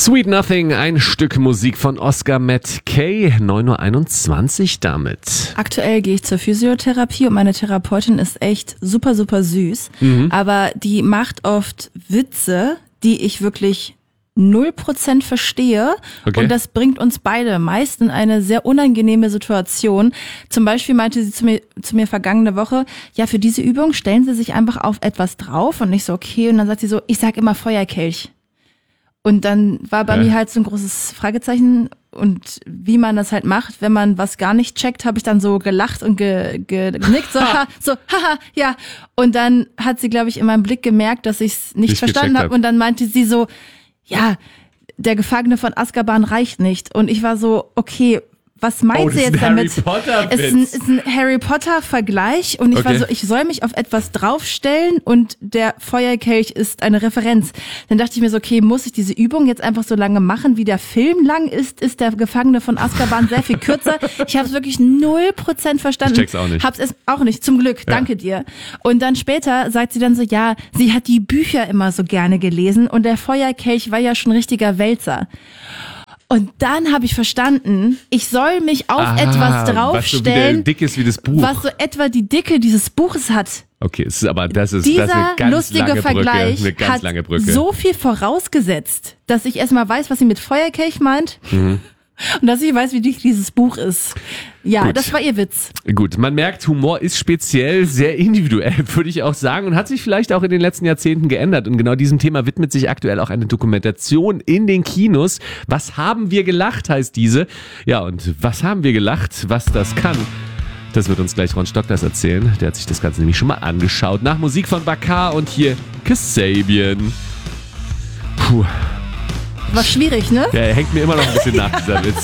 Sweet Nothing, ein Stück Musik von Oscar Mackay, 9.21 Uhr damit. Aktuell gehe ich zur Physiotherapie und meine Therapeutin ist echt super, super süß. Aber die macht oft Witze, die ich wirklich 0% verstehe. Okay. Und das bringt uns beide meist in eine sehr unangenehme Situation. Zum Beispiel meinte sie zu mir vergangene Woche, ja, für diese Übung stellen Sie sich einfach auf etwas drauf. Und ich so, okay. Und dann sagt sie so, ich sag immer Feuerkelch. Und dann war bei mir halt so ein großes Fragezeichen. Und wie man das halt macht, wenn man was gar nicht checkt, habe ich dann so gelacht und genickt, haha, ja. Und dann hat sie, glaube ich, in meinem Blick gemerkt, dass ich es nicht verstanden habe. Und dann meinte sie so, ja, der Gefangene von Azkaban reicht nicht. Und ich war so, okay, was meint sie jetzt damit? Es ist ein Harry Potter Vergleich und ich war so, ich soll mich auf etwas draufstellen und der Feuerkelch ist eine Referenz. Dann dachte ich mir so, okay, muss ich diese Übung jetzt einfach so lange machen, wie der Film lang ist der Gefangene von Azkaban sehr viel kürzer. Ich habe es wirklich 0% verstanden. Ich check's auch nicht. Hab's es auch nicht, zum Glück, danke dir. Und dann später sagt sie dann so, ja, sie hat die Bücher immer so gerne gelesen und der Feuerkelch war ja schon richtiger Wälzer. Und dann habe ich verstanden, ich soll mich auf etwas draufstellen, was so dick ist wie das Buch. Was so etwa die Dicke dieses Buches hat. Okay, das ist eine ganz lustige lange Vergleich Brücke, eine ganz hat lange Brücke. So viel vorausgesetzt, dass ich erstmal weiß, was sie mit Feuerkelch meint. Und dass ich weiß, wie dick dieses Buch ist. Ja, Gut. Das war ihr Witz. Gut, man merkt, Humor ist speziell, sehr individuell, würde ich auch sagen, und hat sich vielleicht auch in den letzten Jahrzehnten geändert. Und genau diesem Thema widmet sich aktuell auch eine Dokumentation in den Kinos. Was haben wir gelacht, heißt diese. Ja, und was haben wir gelacht, was das kann? Das wird uns gleich Ron Stockdars erzählen. Der hat sich das Ganze nämlich schon mal angeschaut. Nach Musik von Bakar und hier Kasabian. Puh. War schwierig, ne? Der hängt mir immer noch ein bisschen nach, dieser Witz.